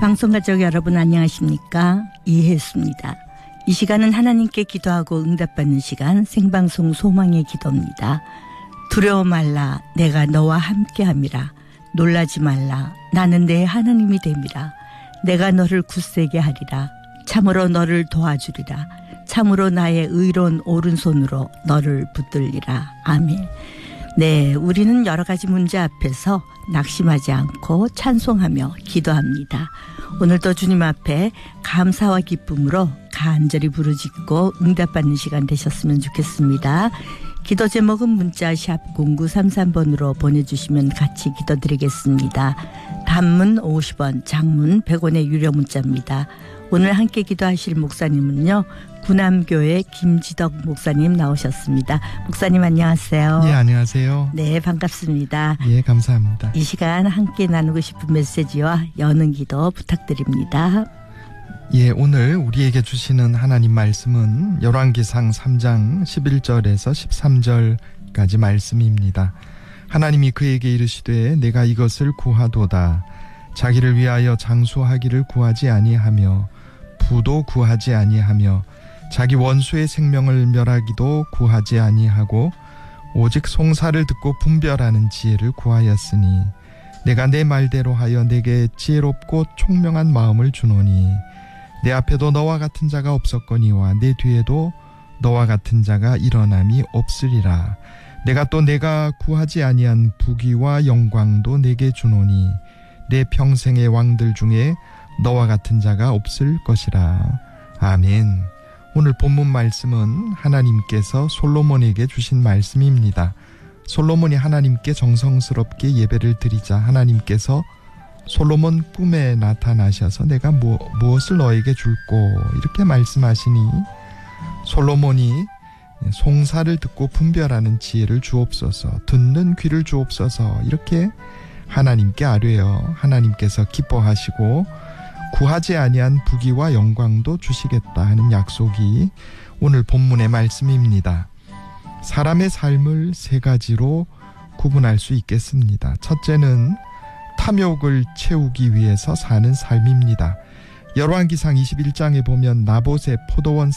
방송가족 여러분 안녕하십니까? 이혜수입니다. 이 시간은 하나님께 기도하고 응답받는 시간 생방송 소망의 기도입니다. 두려워 말라 내가 너와 함께함이라. 놀라지 말라 나는 내 하나님이 됨이라. 내가 너를 굳세게 하리라. 참으로 너를 도와주리라. 참으로 나의 의로운 오른손으로 너를 붙들리라. 아멘. 네, 우리는 여러 가지 문제 앞에서 낙심하지 않고 찬송하며 기도합니다. 오늘도 주님 앞에 감사와 기쁨으로 간절히 부르짖고 응답받는 시간 되셨으면 좋겠습니다. 기도 제목은 문자 샵 0933번으로 보내주시면 같이 기도드리겠습니다. 단문 50원, 장문 100원의 유료 문자입니다. 오늘 함께 기도하실 목사님은요, 구남교회 김지덕 목사님 나오셨습니다. 목사님 안녕하세요. 예, 안녕하세요. 네, 반갑습니다. 예, 감사합니다. 이 시간 함께 나누고 싶은 메시지와 여는 기도 부탁드립니다. 예, 오늘 우리에게 주시는 하나님 말씀은 열왕기상 3장 11절에서 13절까지 말씀입니다. 하나님이 그에게 이르시되 내가 이것을 구하도다. 자기를 위하여 장수하기를 구하지 아니하며 부도 구하지 아니하며 자기 원수의 생명을 멸하기도 구하지 아니하고 오직 송사를 듣고 분별하는 지혜를 구하였으니 내가 내 말대로 하여 내게 지혜롭고 총명한 마음을 주노니 내 앞에도 너와 같은 자가 없었거니와 내 뒤에도 너와 같은 자가 일어남이 없으리라. 내가 또 내가 구하지 아니한 부귀와 영광도 내게 주노니 내 평생의 왕들 중에 너와 같은 자가 없을 것이라. 아멘. 오늘 본문 말씀은 하나님께서 솔로몬에게 주신 말씀입니다. 솔로몬이 하나님께 정성스럽게 예배를 드리자 하나님께서 솔로몬 꿈에 나타나셔서 내가 무엇을 너에게 줄꼬 이렇게 말씀하시니 솔로몬이 송사를 듣고 분별하는 지혜를 주옵소서, 듣는 귀를 주옵소서 이렇게 하나님께 아뢰어 하나님께서 기뻐하시고 구하지 아니한 부귀와 영광도 주시겠다 하는 약속이 오늘 본문의 말씀입니다. 사람의 삶을 세 가지로 구분할 수 있겠습니다. 첫째는 탐욕을 채우기 위해서 사는 삶입니다. 열왕기상 21장에 보면 나봇의 포도원